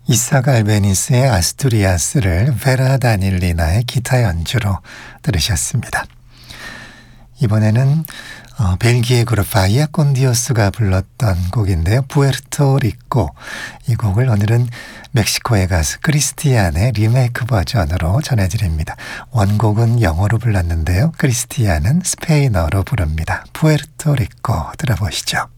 이삭 알베니스의 아스투리아스를 베라 다닐리나의 기타 연주로 들으셨습니다. 이번에는 벨기에 그룹 바이아 콘디오스가 불렀던 곡인데요. 부에르토리코. 이 곡을 오늘은 멕시코의 가수 크리스티안의 리메이크 버전으로 전해드립니다. 원곡은 영어로 불렀는데요. 크리스티안은 스페인어로 부릅니다. 부에르토리코 들어보시죠.